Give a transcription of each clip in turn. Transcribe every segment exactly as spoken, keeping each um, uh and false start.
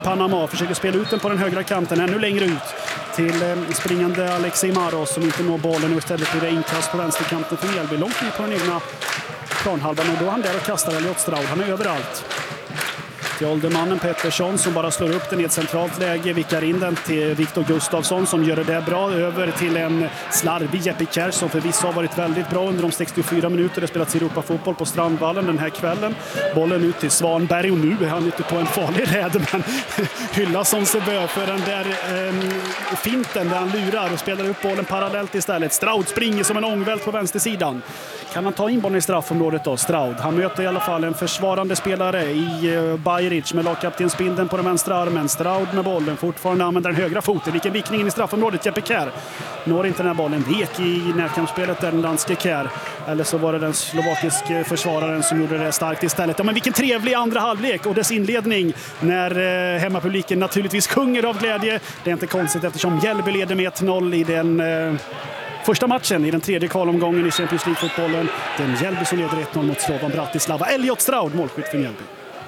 Panama försöker spela ut den på den högra kanten, ännu längre ut till eh, springande Alexei Maros som inte når bollen, och istället blir det inkast på vänsterkanten för Mjällby, långt ner på den egna planhalvan, och då är han där och kastar Elliot Stroud. Han är överallt. Till åldermannen Pettersson som bara slår upp den i ett centralt läge, vickar in den till Viktor Gustafsson som gör det där bra, över till en slarvig Jeppe Kjær som förvisso har varit väldigt bra under de sextiofyra minuter det spelats i Europa-fotboll på Strandvallen den här kvällen. Bollen ut till Svanberg, och nu är han ute på en farlig räd, men hyllas som sig bör för den där eh, finten där han lurar och spelar upp bollen parallellt istället. Stroud springer som en ångvält på vänstersidan. Kan han ta in bollen i straffområdet då? Stroud. Han möter i alla fall en försvarande spelare i uh, Bajric med lagkaptensbindeln på den vänstra armen. Stroud med bollen, fortfarande använder den högra foten. Vilken vickning in i straffområdet. Jeppe Kjær når inte den här bollen. Vek i närkampsspelet den danske Kjær. Eller så var det den slovakiske försvararen som gjorde det starkt istället. Ja, men vilken trevlig andra halvlek och dess inledning när uh, hemmapubliken naturligtvis sjunger av glädje. Det är inte konstigt eftersom Mjällby leder med ett noll i den... Uh, Första matchen i den tredje kvalomgången i Champions League-fotbollen. Den Mjällby som leder ett noll mot Slovan Bratislava. Elliot Stroud, målskytt för Mjällby.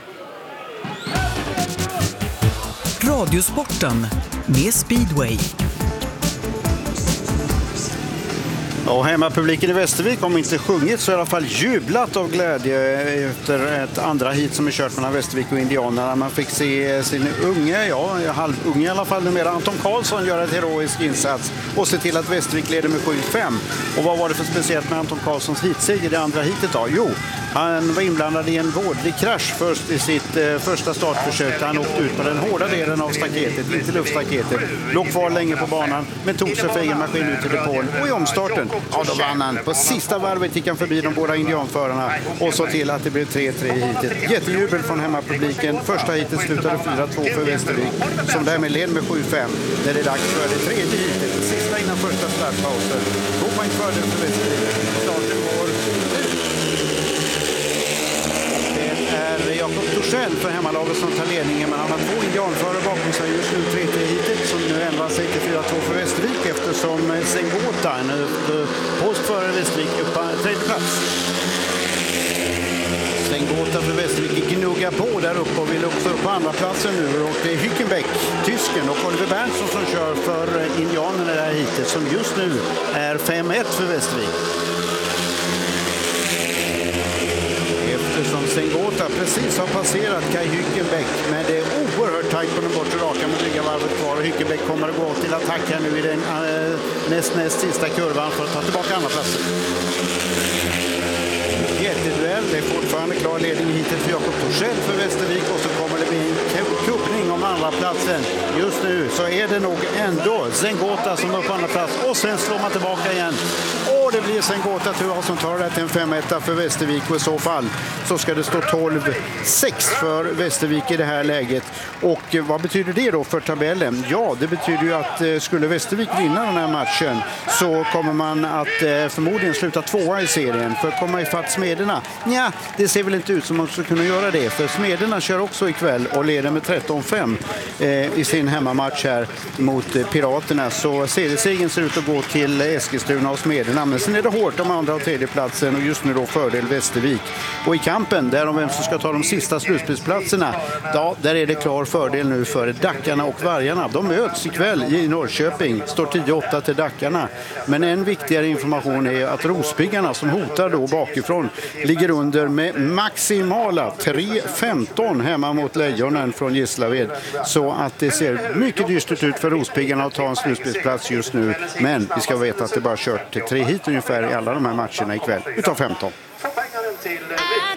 Radiosporten med Speedway. Och hemmapubliken i Västervik, om inte sjungit så i alla fall jublat av glädje efter ett andra hit som är kört mellan Västervik och Indianerna. Man fick se sin unge, ja halvunge i alla fall numera, Anton Karlsson göra ett heroisk insats och se till att Västervik leder med sju fem. Och vad var det för speciellt med Anton Karlssons hitseger i det andra hitet då? Jo, han var inblandad i en vårdlig krasch först i sitt eh, första startförsök. Han åkte ut på den hårda delen av staketet, inte luftstaketet. Låg kvar länge på banan, men tog sig för egen maskin ut till depån. Och i omstarten, ja då vann han. På sista varvet gick han förbi de båda indianförarna och så till att det blev tre tre i hitet. Jättejubel från hemmapubliken. Första hitet slutade fyra två för Västervik, som därmed led med sju fem. När det är dags för det tredje hitet, det sista innan första startpausen. Två poäng fördel för Västervik. Starten går är Jakob Torssell för hemmalaget som tar ledningen, men han har två indianförare bakom sig just nu, tre tre hitet som nu ändrar sig till fyra två för Västervik eftersom Sengota, en polsk förare Västervik, upp på tredje plats. Sengota för Västervik gnuggar på där uppe och vill också upp på andra platsen nu, och det är Hückenbeck, tysken, och Oliver Berntsson som kör för indianerna i det här hitet som just nu är fem ett för Västervik. Eftersom Sengota precis har passerat Kai Hückenbeck, men det är oerhört tajt på den bortre raka med dryga varvet kvar, och Hückenbeck kommer att gå till attack här nu i den äh, näst, näst sista kurvan för att ta tillbaka andra platsen. Jätteduell, det är fortfarande klar ledning hittills för Jakob Torssell för Västervik, och så kommer det bli en kuppning om andra platsen. Just nu så är det nog ändå Sengota som är på andra plats, och sen slår man tillbaka igen. Och det blir Sengota tur som tar det till en fem ett för Västervik, och i så fall så ska det stå tolv sex för Västervik i det här läget. Och vad betyder det då för tabellen? Ja, det betyder ju att skulle Västervik vinna den här matchen så kommer man att förmodligen sluta tvåa i serien. För att komma ifatt Smederna, ja, det ser väl inte ut som man skulle kunna göra det. För Smederna kör också ikväll och leder med tretton fem eh, i sin hemmamatch här mot eh, Piraterna. Så seriesegern ser ut att gå till Eskilstuna och Smederna. Men sen är det hårt om andra och tredje platsen, och just nu då fördel Västervik. Och i kampen där om vem som ska ta de sista slutspelsplatserna, ja, där är det klar fördel nu för Dackarna och Vargarna. De möts ikväll i Norrköping, står tio åtta till Dackarna. Men en viktigare information är att Rosbyggarna som hotar då bakifrån ligger under med maximala tre femton hemma mot Lejonen från Gislaved. Så att det ser mycket dystert ut för Rospiggarna att ta en slutspelsplats just nu. Men vi ska veta att det bara kört till tre hit ungefär i alla de här matcherna ikväll utav femton.